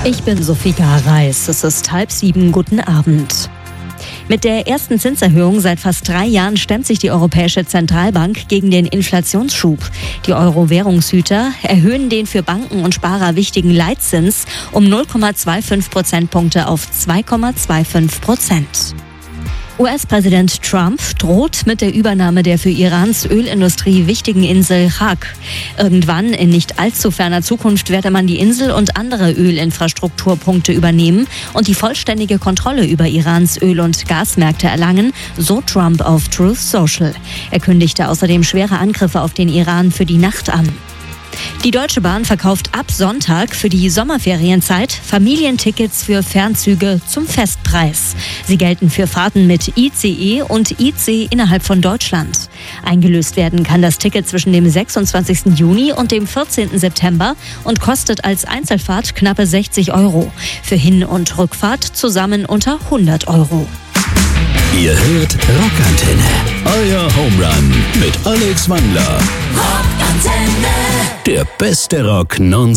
Ich bin Sophia Reis. Es ist 6:30. Guten Abend. Mit der ersten Zinserhöhung seit fast 3 Jahren stemmt sich die Europäische Zentralbank gegen den Inflationsschub. Die Euro-Währungshüter erhöhen den für Banken und Sparer wichtigen Leitzins um 0,25 Prozentpunkte auf 2,25%. US-Präsident Trump droht mit der Übernahme der für Irans Ölindustrie wichtigen Insel Rak. Irgendwann in nicht allzu ferner Zukunft werde man die Insel und andere Ölinfrastrukturpunkte übernehmen und die vollständige Kontrolle über Irans Öl- und Gasmärkte erlangen, so Trump auf Truth Social. Er kündigte außerdem schwere Angriffe auf den Iran für die Nacht an. Die Deutsche Bahn verkauft ab Sonntag für die Sommerferienzeit Familientickets für Fernzüge zum Festpreis. Sie gelten für Fahrten mit ICE und IC innerhalb von Deutschland. Eingelöst werden kann das Ticket zwischen dem 26. Juni und dem 14. September und kostet als Einzelfahrt knappe 60 €. Für Hin- und Rückfahrt zusammen unter 100 €. Ihr hört Rockantenne, euer Homerun mit Alex Wangler. Rockantenne. Der beste Rock non